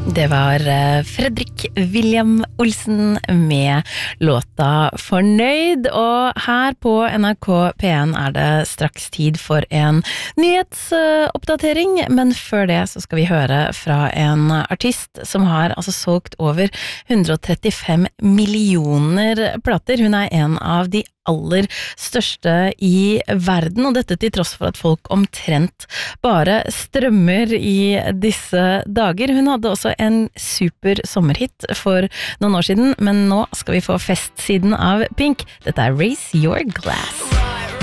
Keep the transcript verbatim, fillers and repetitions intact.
Det var Fredrik William Olsen med låta Fornøyd, og her på N R K P en er det straks tid for en nyhetsoppdatering, men før det så skal vi høre fra en artist som har altså solgt over hundre og trettifem millioner plater. Hun er en av de aller største i verden, og dette til tross for at folk omtrent bare strømmer i disse dager. Hun hadde også en super sommerhit for noen år siden, men nå skal vi få festsiden av Pink. Dette er Raise Your Glass.